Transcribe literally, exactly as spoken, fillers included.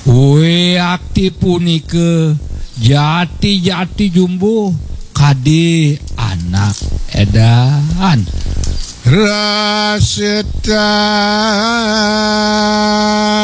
Kue aktif punike jati-jati jumbo kade anak edan Rasetan